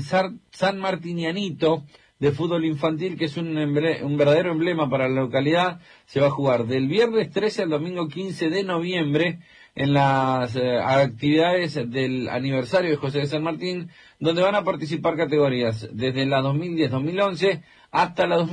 San Martinianito de fútbol infantil, que es un verdadero emblema para la localidad. Se va a jugar del viernes 13 al domingo 15 de noviembre en las actividades del aniversario de José de San Martín, donde van a participar categorías desde la 2010-2011 hasta la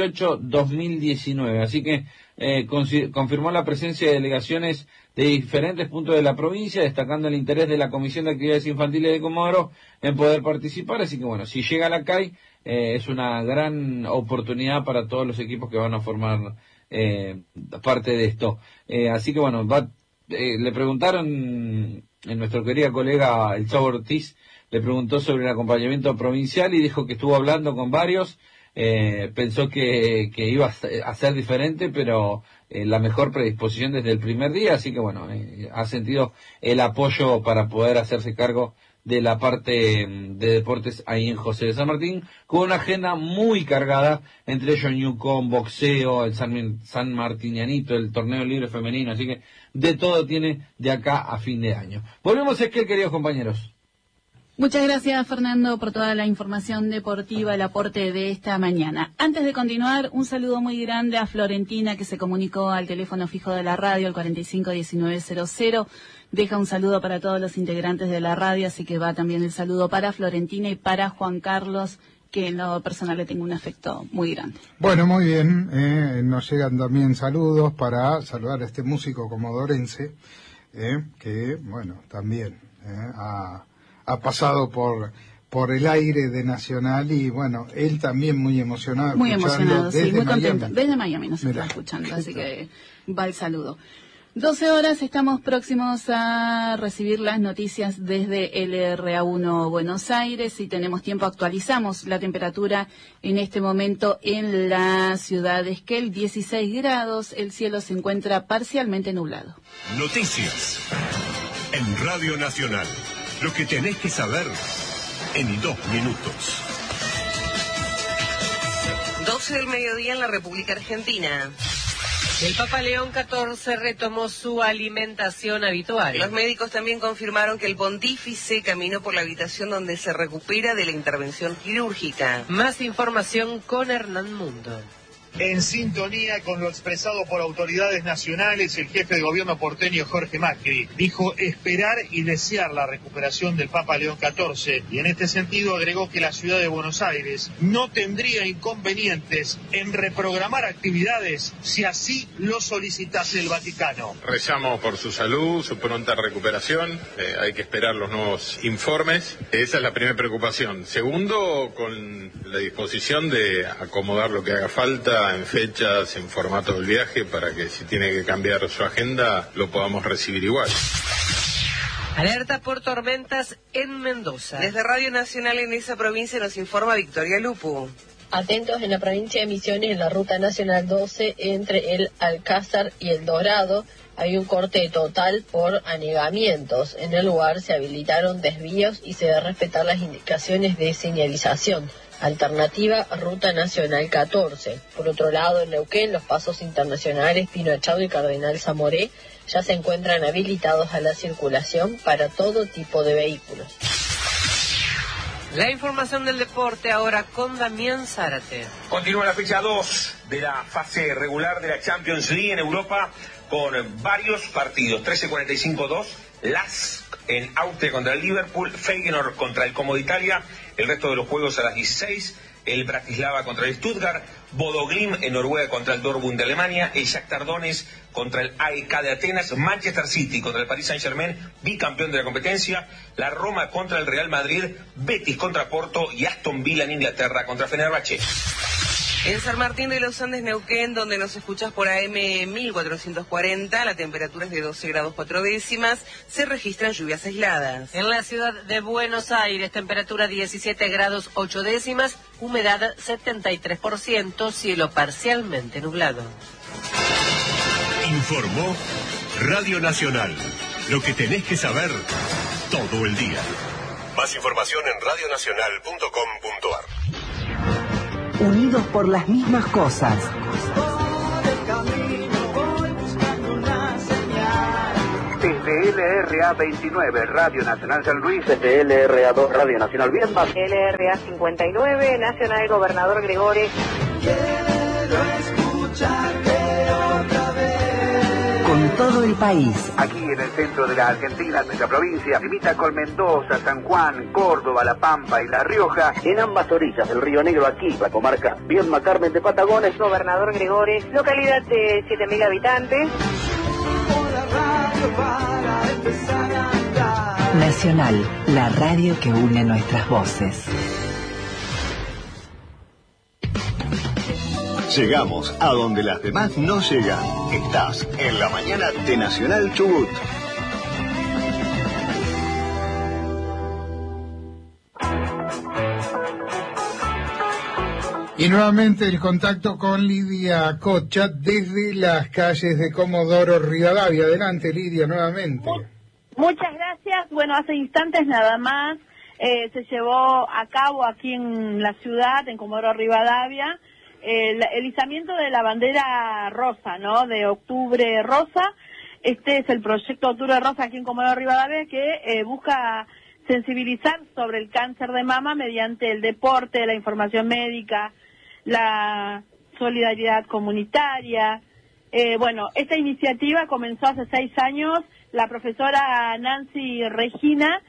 2018-2019. Así que confirmó la presencia de delegaciones de diferentes puntos de la provincia, destacando el interés de la Comisión de Actividades Infantiles de Comodoro en poder participar. Así que bueno, si llega a la CAI, es una gran oportunidad para todos los equipos que van a formar parte de esto. Así que bueno, le preguntaron, nuestro querido colega el Chavo Ortiz, le preguntó sobre el acompañamiento provincial y dijo que estuvo hablando con varios, pensó que iba a ser diferente, pero la mejor predisposición desde el primer día, así que bueno, ha sentido el apoyo para poder hacerse cargo de la parte de deportes ahí en José de San Martín, con una agenda muy cargada, entre ellos Newcom, boxeo, el San Martinianito, el torneo libre femenino, así que de todo tiene de acá a fin de año. Volvemos a Esquel, queridos compañeros. Muchas gracias, Fernando, por toda la información deportiva, el aporte de esta mañana. Antes de continuar, un saludo muy grande a Florentina, que se comunicó al teléfono fijo de la radio, el 451900. Deja un saludo para todos los integrantes de la radio, así que va también el saludo para Florentina y para Juan Carlos, que en lo personal le tengo un afecto muy grande. Bueno, muy bien. Nos llegan también saludos para saludar a este músico comodorense, que, bueno, también ha pasado por el aire de Nacional y bueno, él también muy emocionado. Muy emocionado, sí, muy contento. Miami. Desde Miami nos está escuchando, así que va el saludo. 12 horas, estamos próximos a recibir las noticias desde LRA1 Buenos Aires. Si tenemos tiempo, actualizamos la temperatura en este momento en la ciudad de Esquel, 16 grados, el cielo se encuentra parcialmente nublado. Noticias en Radio Nacional. Lo que tenés que saber en 2 minutos. 12 del mediodía en la República Argentina. El Papa León XIV retomó su alimentación habitual. Los médicos también confirmaron que el pontífice caminó por la habitación donde se recupera de la intervención quirúrgica. Más información con Hernán Mundo. En sintonía con lo expresado por autoridades nacionales, el jefe de gobierno porteño Jorge Macri dijo esperar y desear la recuperación del Papa León XIV y en este sentido agregó que la ciudad de Buenos Aires no tendría inconvenientes en reprogramar actividades si así lo solicitase el Vaticano. Rezamos por su salud, su pronta recuperación, hay que esperar los nuevos informes, esa es la primera preocupación. Segundo, con la disposición de acomodar lo que haga falta en fechas, en formato del viaje, para que si tiene que cambiar su agenda, lo podamos recibir igual. Alerta por tormentas en Mendoza. Desde Radio Nacional en esa provincia nos informa Victoria Lupu. Atentos en la provincia de Misiones, en la Ruta Nacional 12, entre el Alcázar y el Dorado, hay un corte total por anegamientos. En el lugar se habilitaron desvíos y se deben respetar las indicaciones de señalización. Alternativa Ruta Nacional 14. Por otro lado, en Neuquén, los pasos internacionales Pino Achado y Cardenal Zamoré ya se encuentran habilitados a la circulación para todo tipo de vehículos. La información del deporte ahora con Damián Zárate. Continúa la fecha 2 de la fase regular de la Champions League en Europa con varios partidos. 13:45-2, Lask en Austria contra el Liverpool, Feyenoord contra el Como de Italia, el resto de los juegos a las 16, el Bratislava contra el Stuttgart, Bodo Glimt en Noruega contra el Dortmund de Alemania, el Shakhtar Donetsk contra el AEK de Atenas, Manchester City contra el Paris Saint-Germain, bicampeón de la competencia, la Roma contra el Real Madrid, Betis contra Porto y Aston Villa en Inglaterra contra Fenerbahce. En San Martín de los Andes, Neuquén, donde nos escuchas por AM 1440, la temperatura es de 12 grados 4 décimas, se registran lluvias aisladas. En la ciudad de Buenos Aires, temperatura 17 grados 8 décimas, humedad 73%, cielo parcialmente nublado. Informó Radio Nacional. Lo que tenés que saber todo el día. Más información en radionacional.com.ar. Unidos por las mismas cosas. Desde desde LRA 29, Radio Nacional San Luis, desde LRA 2, Radio Nacional Viedma, LRA 59, Nacional Gobernador Gregores. Quiero escucharte otra vez. Con todo el país. Aquí en el centro de la Argentina, nuestra provincia, limita con Mendoza, San Juan, Córdoba, La Pampa y La Rioja. En ambas orillas del Río Negro, aquí, la comarca Viedma Carmen de Patagones. Gobernador Gregores, localidad de 7.000 habitantes. Nacional, la radio que une nuestras voces. Llegamos a donde las demás no llegan. Estás en la mañana de Nacional Chubut. Y nuevamente el contacto con Lidia Cocha desde las calles de Comodoro Rivadavia. Adelante, Lidia, nuevamente. Muchas gracias. Bueno, hace instantes nada más se llevó a cabo aquí en la ciudad, en Comodoro Rivadavia, el izamiento de la bandera rosa, ¿no? De Octubre Rosa. Este es el proyecto Octubre Rosa aquí en Comodoro Rivadavia que busca sensibilizar sobre el cáncer de mama mediante el deporte, la información médica, la solidaridad comunitaria. Bueno, esta iniciativa comenzó hace 6 años. La profesora Nancy Regina,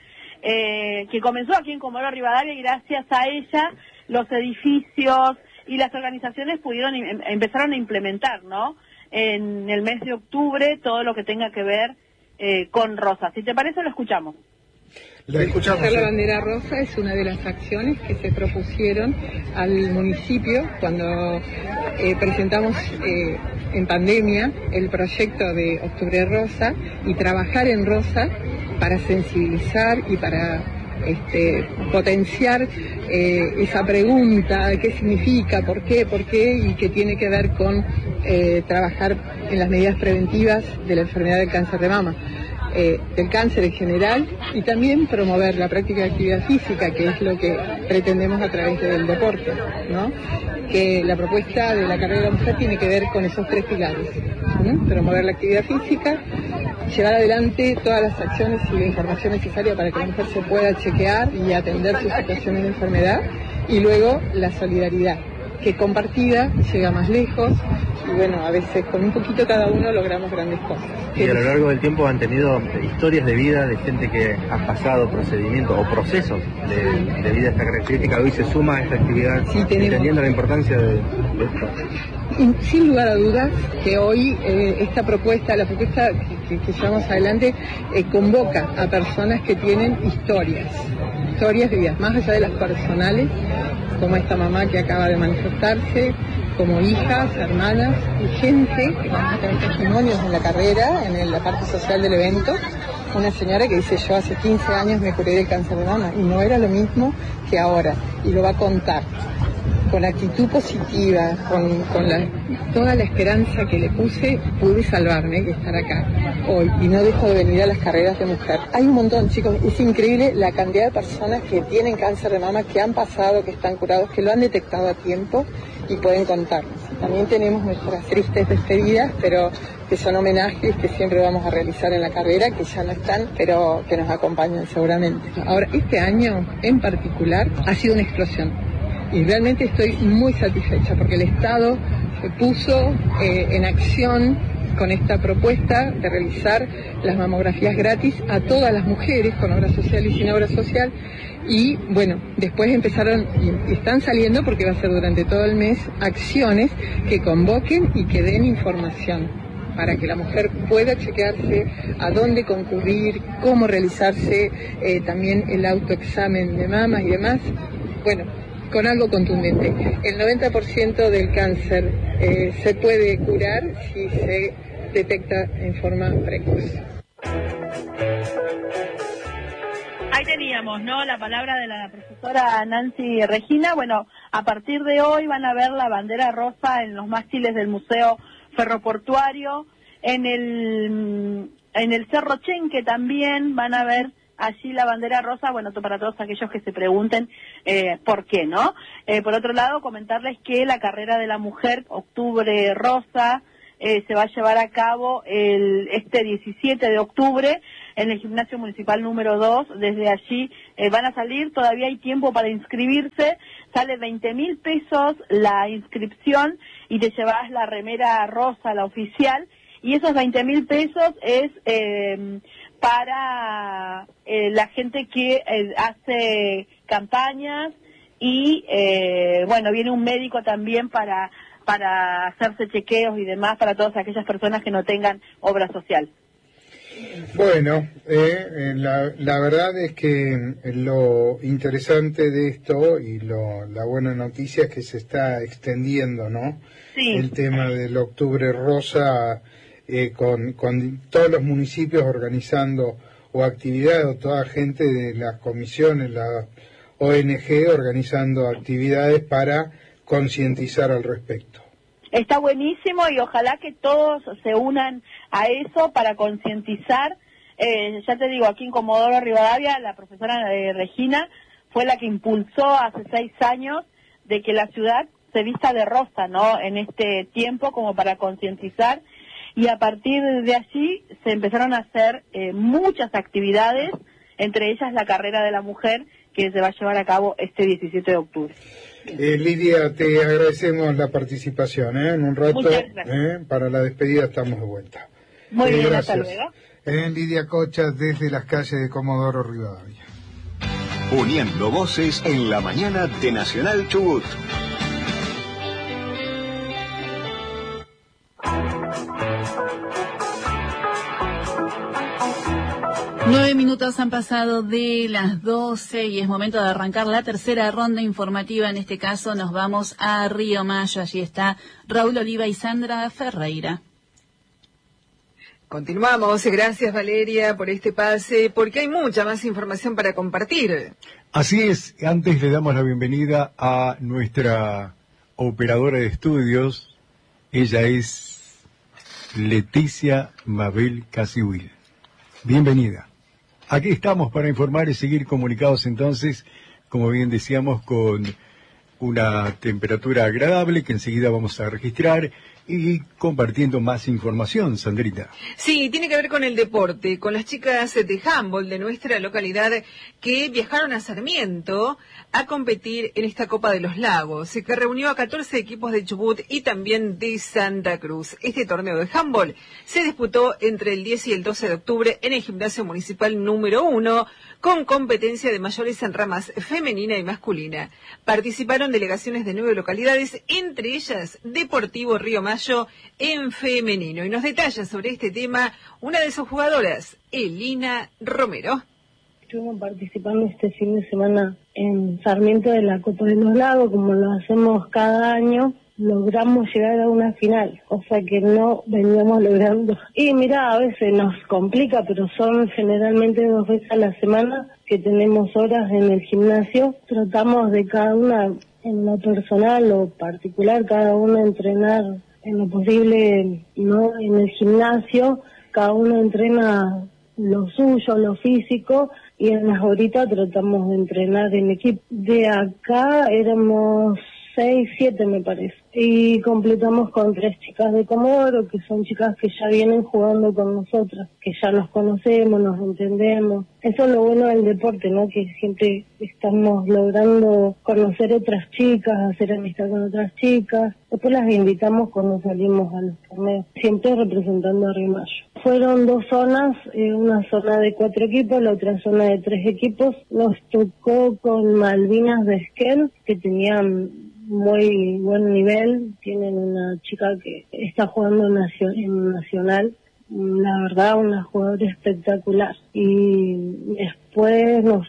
que comenzó aquí en Comodoro Rivadavia, y gracias a ella los edificios y las organizaciones empezaron a implementar, ¿no? En el mes de octubre todo lo que tenga que ver con rosa. Si te parece, lo escuchamos. La escuchamos. La bandera rosa es una de las acciones que se propusieron al municipio cuando presentamos en pandemia el proyecto de Octubre Rosa, y trabajar en rosa para sensibilizar y para potenciar esa pregunta, qué significa, por qué, y que tiene que ver con trabajar en las medidas preventivas de la enfermedad del cáncer de mama. Del cáncer en general, y también promover la práctica de actividad física, que es lo que pretendemos a través del deporte, ¿no? Que la propuesta de la carrera de la mujer tiene que ver con esos 3 pilares, ¿no? Promover la actividad física, llevar adelante todas las acciones y la información necesaria para que la mujer se pueda chequear y atender sus situaciones de enfermedad, y luego la solidaridad, que compartida llega más lejos, y bueno, a veces con un poquito cada uno logramos grandes cosas. Y a lo largo del tiempo han tenido historias de vida de gente que ha pasado procedimientos o procesos de vida de esta característica. Hoy se suma a esta actividad, sí, entendiendo la importancia de esto. Y sin lugar a dudas que hoy esta propuesta, la propuesta que llevamos adelante, convoca a personas que tienen historias de vida, más allá de las personales, como esta mamá que acaba de manifestarse, como hijas, hermanas y gente que vamos a tener testimonios en la carrera, en la parte social del evento. Una señora que dice: yo hace 15 años me curé del cáncer de mama y no era lo mismo que ahora, y lo va a contar con actitud positiva, con toda la esperanza que le puse, pude salvarme de estar acá hoy, y no dejo de venir a las carreras de mujer. Hay un montón, chicos, es increíble la cantidad de personas que tienen cáncer de mama, que han pasado, que están curados, que lo han detectado a tiempo y pueden contarnos. También tenemos nuestras tristes despedidas, pero que son homenajes que siempre vamos a realizar en la carrera, que ya no están, pero que nos acompañan seguramente. Ahora, este año en particular ha sido una explosión. Y realmente estoy muy satisfecha porque el Estado puso en acción con esta propuesta de realizar las mamografías gratis a todas las mujeres, con obra social y sin obra social. Y bueno, después empezaron y están saliendo, porque va a ser durante todo el mes, acciones que convoquen y que den información para que la mujer pueda chequearse, a dónde concurrir, cómo realizarse también el autoexamen de mamas y demás. Bueno, con algo contundente. El 90% del cáncer se puede curar si se detecta en forma precoz. Ahí teníamos, ¿no?, la palabra de la profesora Nancy Regina. Bueno, a partir de hoy van a ver la bandera rosa en los mástiles del Museo Ferroportuario, en el Cerro Chenque también van a ver allí la bandera rosa, bueno, para todos aquellos que se pregunten por qué, ¿no? Por otro lado, comentarles que la carrera de la mujer, Octubre Rosa, se va a llevar a cabo este 17 de octubre en el Gimnasio Municipal número 2. Desde allí van a salir, todavía hay tiempo para inscribirse, sale 20.000 pesos la inscripción y te llevas la remera rosa, la oficial, y esos 20.000 pesos es para la gente que hace campañas y, bueno, viene un médico también para hacerse chequeos y demás para todas aquellas personas que no tengan obra social. Bueno, la verdad es que lo interesante de esto y la buena noticia es que se está extendiendo, ¿no? Sí. El tema del Octubre Rosa, con todos los municipios organizando o actividades, o toda gente de las comisiones, la ONG organizando actividades para concientizar al respecto. Está buenísimo y ojalá que todos se unan a eso para concientizar. Ya te digo, aquí en Comodoro Rivadavia, la profesora Regina fue la que impulsó hace 6 años de que la ciudad se vista de rosa, ¿no? En este tiempo, como para concientizar. Y a partir de allí se empezaron a hacer muchas actividades, entre ellas la carrera de la mujer, que se va a llevar a cabo este 17 de octubre. Lidia, te agradecemos la participación, En un rato, para la despedida estamos de vuelta. Muy bien, gracias. Hasta luego. Lidia Cocha, desde las calles de Comodoro Rivadavia. Uniendo voces en la mañana de Nacional Chubut. Nueve minutos han pasado de las 12 y es momento de arrancar la tercera ronda informativa. En este caso nos vamos a Río Mayo. Allí está Raúl Oliva y Sandra Ferreira. Continuamos. Gracias, Valeria, por este pase, porque hay mucha más información para compartir. Así es. Antes le damos la bienvenida a nuestra operadora de estudios. Ella es Leticia Mabel Casihuil. Bienvenida. Aquí estamos para informar y seguir comunicados entonces, como bien decíamos, con una temperatura agradable que enseguida vamos a registrar y compartiendo más información, Sandrita. Sí, tiene que ver con el deporte, con las chicas de handball de nuestra localidad que viajaron a Sarmiento a competir en esta Copa de los Lagos, que reunió a 14 equipos de Chubut y también de Santa Cruz. Este torneo de handball se disputó entre el 10 y el 12 de octubre en el Gimnasio Municipal número 1, con competencia de mayores en ramas femenina y masculina. Participaron delegaciones de 9 localidades, entre ellas Deportivo Río Mayo en femenino. Y nos detalla sobre este tema una de sus jugadoras, Elina Romero. Estuvimos participando este fin de semana en Sarmiento de la Copa de los Lagos, como lo hacemos cada año. Logramos llegar a una final, o sea que no veníamos logrando. Y mira, a veces nos complica, pero son generalmente 2 veces a la semana que tenemos horas en el gimnasio. Tratamos de cada una, en lo personal o particular, cada una entrenar en lo posible, ¿no? En el gimnasio, cada uno entrena lo suyo, lo físico, y en las horitas tratamos de entrenar en equipo. De acá éramos 6, 7 me parece. Y completamos con 3 chicas de Comodoro, que son chicas que ya vienen jugando con nosotras, que ya nos conocemos, nos entendemos. Eso es lo bueno del deporte, ¿no? Que siempre estamos logrando conocer otras chicas, hacer amistad con otras chicas. Después las invitamos cuando salimos a los torneos, siempre representando a Río Mayo. Fueron 2 zonas, una zona de 4 equipos, la otra zona de 3 equipos. Nos tocó con Malvinas de Esquel, que tenían muy buen nivel. Tienen una chica que está jugando en Nacional, la verdad una jugadora espectacular. Y después nos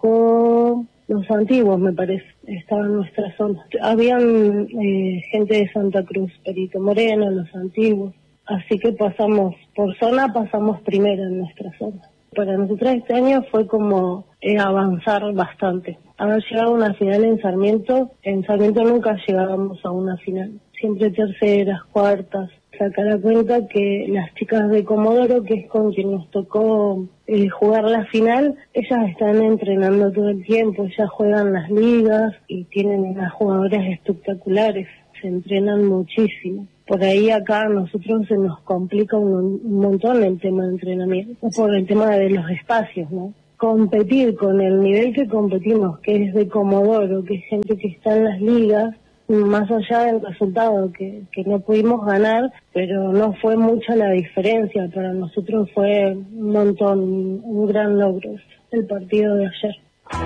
tocó Los Antiguos, me parece, estaba en nuestra zona. Habían gente de Santa Cruz, Perito Moreno, Los Antiguos, así que pasamos por zona, pasamos primero en nuestra zona. Para nosotros este año fue como avanzar bastante. Haber llegado a una final en Sarmiento nunca llegábamos a una final. Siempre terceras, cuartas. Sacar a cuenta que las chicas de Comodoro, que es con quien nos tocó jugar la final, ellas están entrenando todo el tiempo, ellas juegan las ligas y tienen unas jugadoras espectaculares. se entrenan muchísimo. Por ahí acá a nosotros se nos complica un montón el tema de entrenamiento, por el tema de los espacios, ¿no? Competir con el nivel que competimos, que es de Comodoro, que es gente que está en las ligas, más allá del resultado que no pudimos ganar, pero no fue mucha la diferencia, para nosotros fue un montón, un gran logro el partido de ayer.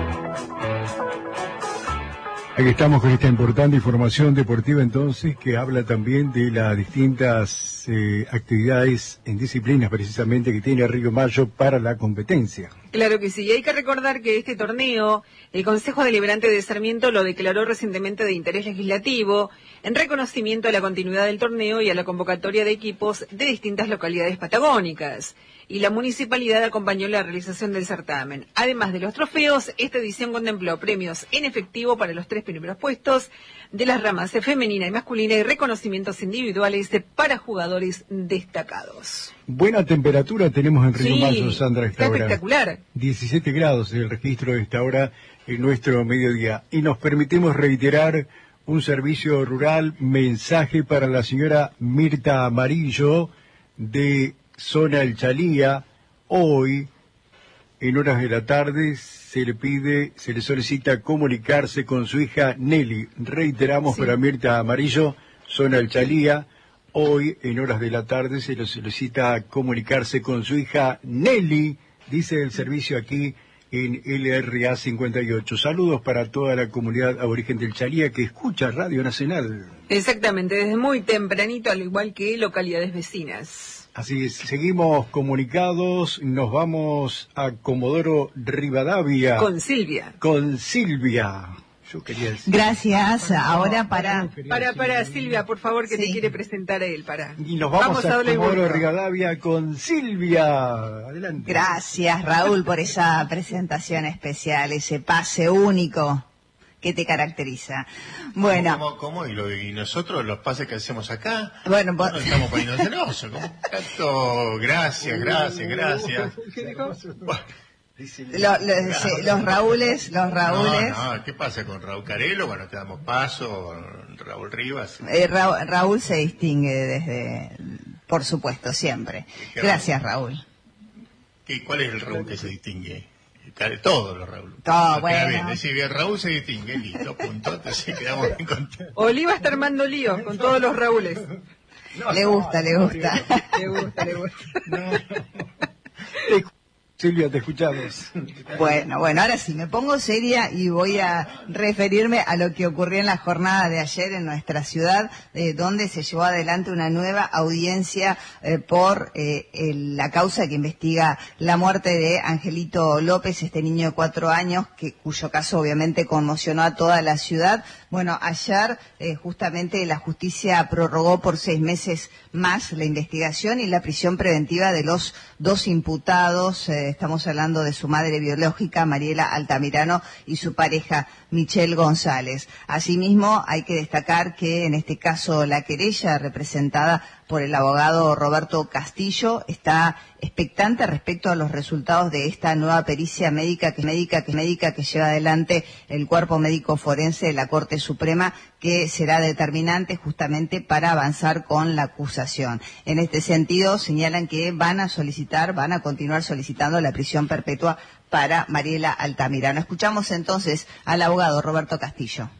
Aquí estamos con esta importante información deportiva entonces, que habla también de las distintas actividades en disciplinas precisamente que tiene Río Mayo para la competencia. Claro que sí, y hay que recordar que este torneo, el Consejo Deliberante de Sarmiento lo declaró recientemente de interés legislativo en reconocimiento a la continuidad del torneo y a la convocatoria de equipos de distintas localidades patagónicas. Y la municipalidad acompañó la realización del certamen. Además de los trofeos, esta edición contempló premios en efectivo para los 3 primeros puestos de las ramas femenina y masculina y reconocimientos individuales para jugadores destacados. Buena temperatura tenemos en Río Mayo, Sandra, esta hora. Espectacular. 17 grados el registro de esta hora en nuestro mediodía. Y nos permitimos reiterar un servicio rural, mensaje para la señora Mirta Amarillo de Zona El Chalía. Hoy, en horas de la tarde, se le solicita comunicarse con su hija Nelly. Reiteramos para Mirta Amarillo, Zona El Chalía. Hoy, en horas de la tarde, se le solicita comunicarse con su hija Nelly, dice el servicio aquí en LRA 58. Saludos para toda la comunidad aborigen del Chalía que escucha Radio Nacional. Exactamente, desde muy tempranito, al igual que localidades vecinas. Así es, seguimos comunicados, nos vamos a Comodoro Rivadavia. Con Silvia. Yo quería decir. Gracias, ahora para Silvia, por favor, que te quiere presentar a él, Y nos vamos a Comodoro Rivadavia con Silvia. Adelante. Gracias, Raúl, por esa presentación especial, ese pase único que te caracteriza. Bueno. ¿Cómo? ¿Y nosotros los pases que hacemos acá? Bueno, no estamos poniendo celosos. Gracias. Los Raúles. No, ¿qué pasa con Raúl Carelo? Bueno, te damos paso, Raúl Rivas. Raúl se distingue por supuesto, siempre. Gracias, Raúl. ¿Cuál es el Raúl que se distingue? Todos los Raúl. Todo, bueno. Bien, decir, bien, Raúl se distingue, listo, punto, entonces quedamos bien contentos. Oliva está armando lío con todos los Raúles. Le gusta. Le gusta. Silvia, te escuchamos. Bueno, ahora sí, me pongo seria y voy a referirme a lo que ocurrió en la jornada de ayer en nuestra ciudad, donde se llevó adelante una nueva audiencia por la causa que investiga la muerte de Angelito López, este niño de 4 años, cuyo caso obviamente conmocionó a toda la ciudad. Bueno, ayer justamente la justicia prorrogó por 6 meses más la investigación y la prisión preventiva de los 2 imputados. Estamos hablando de su madre biológica, Mariela Altamirano, y su pareja, Michelle González. Asimismo, hay que destacar que en este caso la querella representada por el abogado Roberto Castillo está expectante respecto a los resultados de esta nueva pericia médica que lleva adelante el cuerpo médico forense de la Corte Suprema, que será determinante justamente para avanzar con la acusación. En este sentido, señalan que van a continuar solicitando la prisión perpetua para Mariela Altamirano. Escuchamos entonces al abogado Roberto Castillo.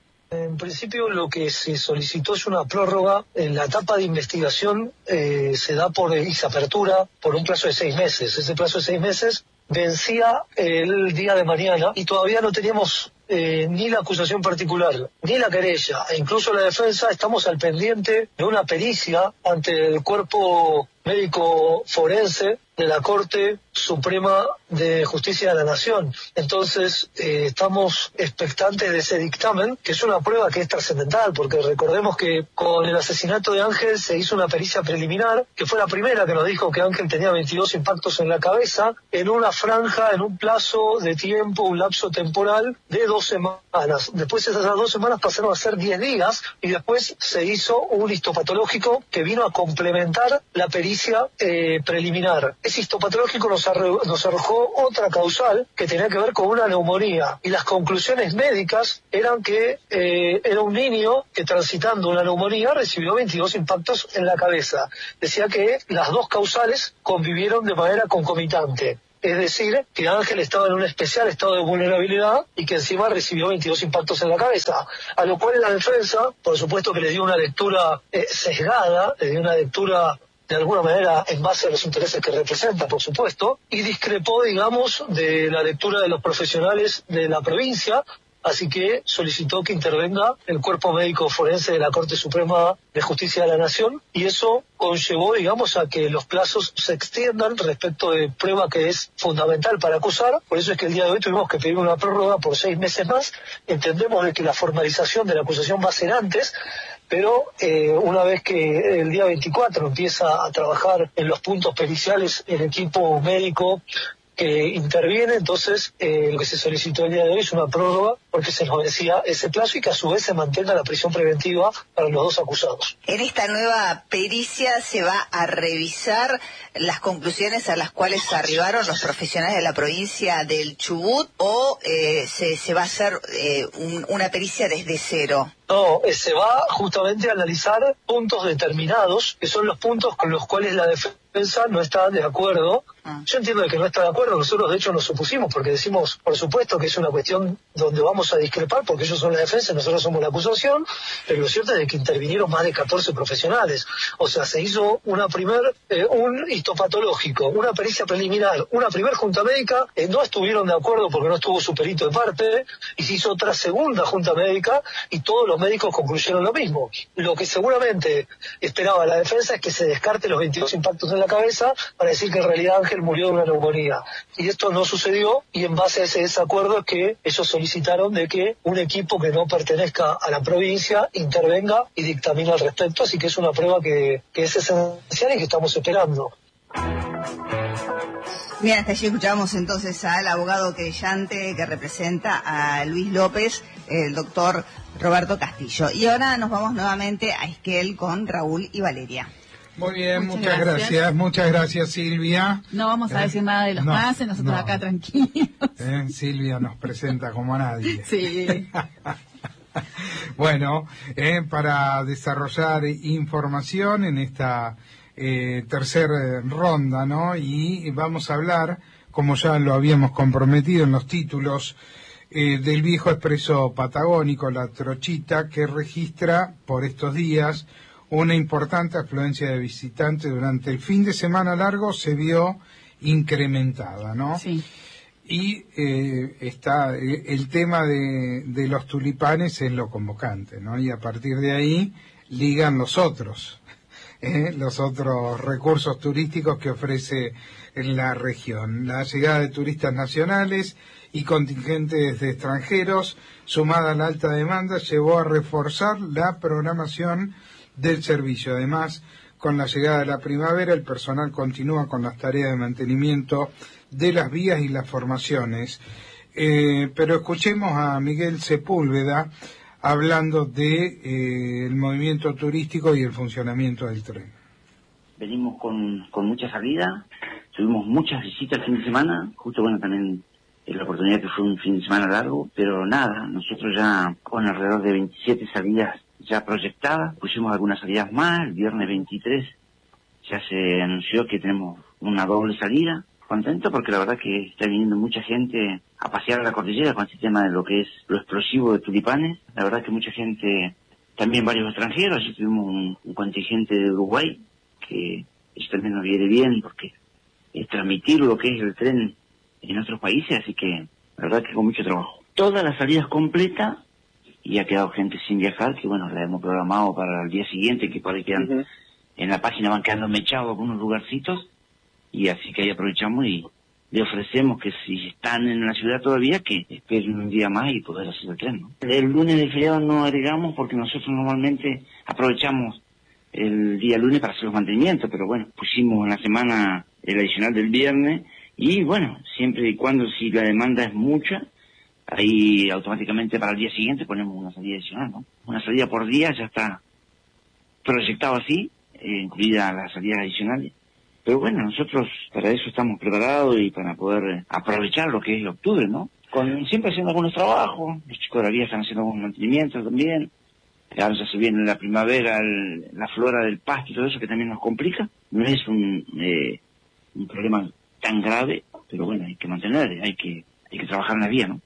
En principio lo que se solicitó es una prórroga. En la etapa de investigación se da por apertura por un plazo de 6 meses. Ese plazo de 6 meses vencía el día de mañana y todavía no teníamos ni la acusación particular, ni la querella, e incluso la defensa. Estamos al pendiente de una pericia ante el cuerpo médico forense de la Corte Suprema de Justicia de la Nación. Entonces, estamos expectantes de ese dictamen, que es una prueba que es trascendental, porque recordemos que con el asesinato de Ángel se hizo una pericia preliminar, que fue la primera que nos dijo que Ángel tenía 22 impactos en la cabeza, en una franja, en un plazo de tiempo, un lapso temporal de 2 semanas. Después esas 2 semanas pasaron a ser 10 días, y después se hizo un histopatológico que vino a complementar la pericia preliminar. ese histopatológico nos arrojó otra causal que tenía que ver con una neumonía. Y las conclusiones médicas eran que era un niño que transitando una neumonía recibió 22 impactos en la cabeza. Decía que las dos causales convivieron de manera concomitante. Es decir, que Ángel estaba en un especial estado de vulnerabilidad y que encima recibió 22 impactos en la cabeza. A lo cual la defensa, por supuesto que le dio una lectura sesgada, le dio una lectura de alguna manera en base a los intereses que representa, por supuesto, y discrepó, digamos, de la lectura de los profesionales de la provincia, así que solicitó que intervenga el Cuerpo Médico Forense de la Corte Suprema de Justicia de la Nación, y eso conllevó, digamos, a que los plazos se extiendan respecto de prueba que es fundamental para acusar. Por eso es que el día de hoy tuvimos que pedir una prórroga por 6 meses más. Entendemos de que la formalización de la acusación va a ser antes, pero una vez que el día 24 empieza a trabajar en los puntos periciales el equipo médico que interviene, entonces lo que se solicitó el día de hoy es una prórroga porque se nos vencía ese plazo y que a su vez se mantenga la prisión preventiva para los dos acusados. En esta nueva pericia se va a revisar las conclusiones a las cuales arribaron los profesionales de la provincia del Chubut, o se va a hacer una pericia desde cero. No, se va justamente a analizar puntos determinados, que son los puntos con los cuales la defensa no está de acuerdo. Yo entiendo de que no está de acuerdo, nosotros de hecho nos opusimos porque decimos, por supuesto que es una cuestión donde vamos a discrepar porque ellos son la defensa y nosotros somos la acusación, pero lo cierto es de que intervinieron más de 14 profesionales. O sea, se hizo un histopatológico, una pericia preliminar, una primer junta médica, no estuvieron de acuerdo porque no estuvo su perito de parte, y se hizo otra segunda junta médica y todos los médicos concluyeron lo mismo. Lo que seguramente esperaba la defensa es que se descarte los 22 impactos en la cabeza para decir que en realidad Ángel murió de una neumonía. Y esto no sucedió, y en base a ese desacuerdo es que ellos solicitaron de que un equipo que no pertenezca a la provincia intervenga y dictamine al respecto, así que es una prueba que es esencial y que estamos esperando. Bien, hasta allí escuchamos entonces al abogado querellante que representa a Luis López, el doctor Roberto Castillo. Y ahora nos vamos nuevamente a Esquel con Raúl y Valeria. Muy bien, muchas gracias Silvia. No vamos a decir nada de los pases, nosotros acá tranquilos. Silvia nos presenta como a nadie. Sí. Bueno, para desarrollar información en esta tercera ronda, ¿no? Y vamos a hablar, como ya lo habíamos comprometido en los títulos, del viejo expreso patagónico, la Trochita, que registra por estos días una importante afluencia de visitantes. Durante el fin de semana largo se vio incrementada, ¿no? Sí. Y está el tema de los tulipanes es lo convocante, ¿no? Y a partir de ahí ligan los otros recursos turísticos que ofrece la región. La llegada de turistas nacionales y contingentes de extranjeros, sumada a la alta demanda, llevó a reforzar la programación del servicio. Además, con la llegada de la primavera, el personal continúa con las tareas de mantenimiento de las vías y las formaciones. Pero escuchemos a Miguel Sepúlveda hablando de el movimiento turístico y el funcionamiento del tren. Venimos con mucha salida, tuvimos muchas visitas el fin de semana, justo también la oportunidad que fue un fin de semana largo, pero nada, nosotros ya con alrededor de 27 salidas ya proyectadas, pusimos algunas salidas más. El viernes 23 ya se anunció que tenemos una doble salida. Contento porque la verdad que está viniendo mucha gente a pasear a la cordillera con este tema de lo que es lo explosivo de tulipanes. La verdad que mucha gente, también varios extranjeros. Allí tuvimos un contingente de Uruguay, que eso también nos viene bien porque es transmitir lo que es el tren en otros países, así que la verdad que con mucho trabajo. Todas las salidas completas, y ha quedado gente sin viajar, que la hemos programado para el día siguiente, que por ahí quedan, en la página van quedando mechados algunos lugarcitos, y así que ahí aprovechamos y le ofrecemos que si están en la ciudad todavía, que esperen un día más y poder hacer el tren, ¿no? El lunes de feriado no agregamos porque nosotros normalmente aprovechamos el día lunes para hacer los mantenimientos, pero pusimos en la semana el adicional del viernes, y siempre y cuando si la demanda es mucha, ahí automáticamente para el día siguiente ponemos una salida adicional, ¿no? Una salida por día ya está proyectado así, incluida las salidas adicionales. Pero bueno, nosotros para eso estamos preparados y para poder aprovechar lo que es octubre, ¿no? Siempre haciendo algunos trabajos, los chicos de la vía están haciendo algunos mantenimientos también. Ahora ya se viene la primavera, la flora del pasto y todo eso que también nos complica. No es un problema tan grave, pero bueno, hay que mantener, hay que trabajar en la vía, ¿no?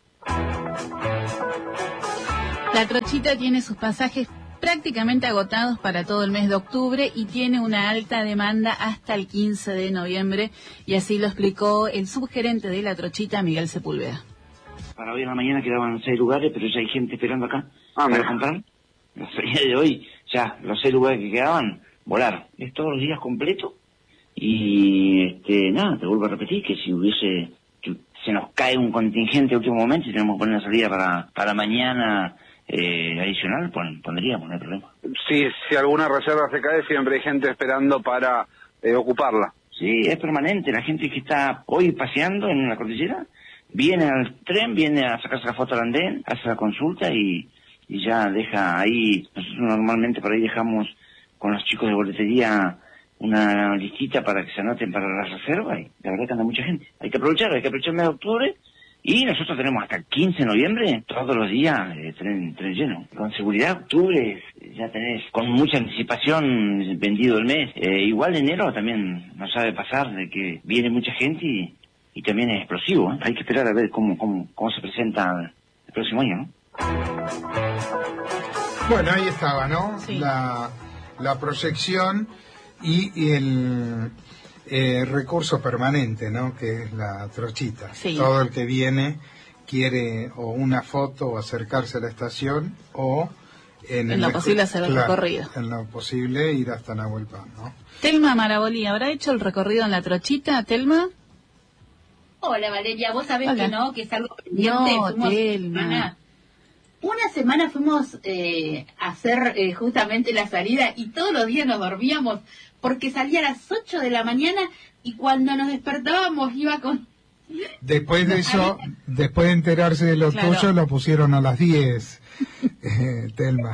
La Trochita tiene sus pasajes prácticamente agotados para todo el mes de octubre y tiene una alta demanda hasta el 15 de noviembre, y así lo explicó el subgerente de La Trochita, Miguel Sepúlveda. Para hoy en la mañana quedaban 6 lugares, pero ya hay gente esperando acá para comprar. La feria de hoy, ya los 6 lugares que quedaban, volaron. Es todos los días completo. Y nada, te vuelvo a repetir que si se nos cae un contingente a último momento y tenemos que poner una salida para mañana adicional, pondríamos, no hay problema. Sí, si alguna reserva se cae, siempre hay gente esperando para ocuparla. Sí, es permanente. La gente que está hoy paseando en la cordillera viene al tren, viene a sacarse la foto al andén, hace la consulta y ya deja ahí. Nosotros normalmente por ahí dejamos con los chicos de boletería una listita para que se anoten para la reserva, y la verdad que anda mucha gente. Hay que aprovechar el mes de octubre, y nosotros tenemos hasta el 15 de noviembre, todos los días, tren lleno. Con seguridad, octubre ya tenés con mucha anticipación vendido el mes. Igual enero también nos sabe pasar de que viene mucha gente y también es explosivo, ¿eh? Hay que esperar a ver cómo se presenta el próximo año, ¿no? Bueno, ahí estaba, ¿no? Sí. La proyección y el recurso permanente, ¿no? Que es la Trochita. Sí. Todo el que viene quiere o una foto o acercarse a la estación o en lo posible hacer el recorrido. En lo posible ir hasta Nahuelpan, ¿no? Telma Marabolí, ¿habrá hecho el recorrido en la Trochita, Telma? Hola Valeria, vos sabés Hola. que no, que es algo pendiente. No, Telma. Una semana fuimos a hacer justamente la salida y todos los días nos dormíamos porque salía a las 8 de la mañana y cuando nos despertábamos iba con... Después de eso, después de enterarse de lo Claro. tuyo, lo pusieron a las 10, Telma.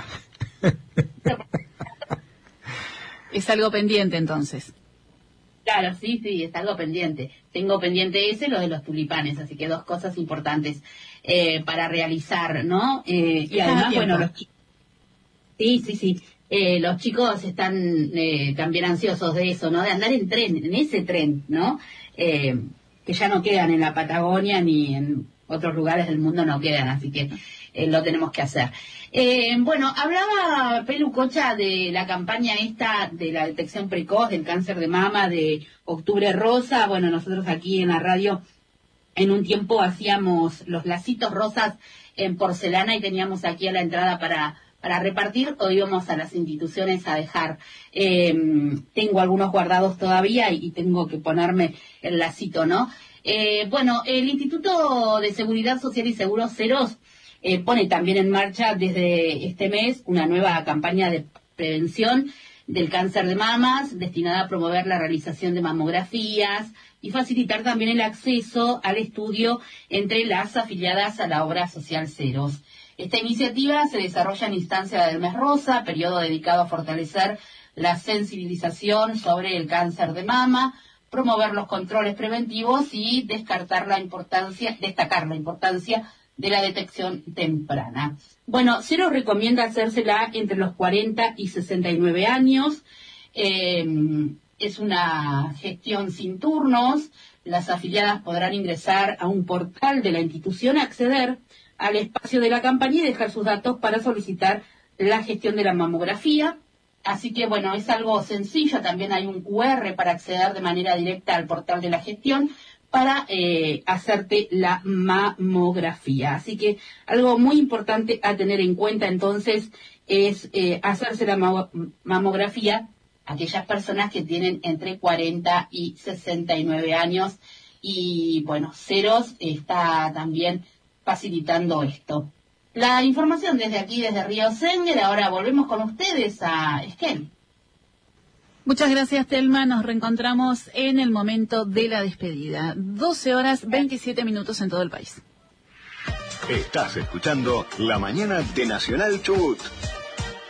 Es algo pendiente entonces. Claro, sí, es algo pendiente. Tengo pendiente ese, lo de los tulipanes, así que 2 cosas importantes para realizar, ¿no? Y además, bueno, los chicos... Sí. Los chicos están también ansiosos de eso, ¿no? De andar en tren, en ese tren, ¿no? Que ya no quedan en la Patagonia ni en otros lugares del mundo, no quedan, así que lo tenemos que hacer. Bueno, hablaba Pelu Cocha de la campaña esta de la detección precoz del cáncer de mama de Octubre Rosa. Bueno, nosotros aquí en la radio en un tiempo hacíamos los lacitos rosas en porcelana y teníamos aquí a la entrada para repartir, o íbamos a las instituciones a dejar. Tengo algunos guardados todavía y tengo que ponerme el lacito, ¿no? Bueno, el Instituto de Seguridad Social y Seguros Ceros pone también en marcha desde este mes una nueva campaña de prevención del cáncer de mamas destinada a promover la realización de mamografías y facilitar también el acceso al estudio entre las afiliadas a la obra social Ceros. Esta iniciativa se desarrolla en instancia del Mes Rosa, periodo dedicado a fortalecer la sensibilización sobre el cáncer de mama, promover los controles preventivos y destacar la importancia de la detección temprana. Bueno, Ceros recomienda hacérsela entre los 40 y 69 años. Es una gestión sin turnos. Las afiliadas podrán ingresar a un portal de la institución, acceder al espacio de la campaña y dejar sus datos para solicitar la gestión de la mamografía. Así que, bueno, es algo sencillo. También hay un QR para acceder de manera directa al portal de la gestión para hacerte la mamografía. Así que algo muy importante a tener en cuenta entonces es hacerse la mamografía a aquellas personas que tienen entre 40 y 69 años. Y bueno, Ceros está también facilitando esto. La información desde aquí, desde Río Senguer. Ahora volvemos con ustedes a Esquel. Muchas gracias, Telma. Nos reencontramos en el momento de la despedida. 12:27 en todo el país. Estás escuchando La Mañana de Nacional Chubut.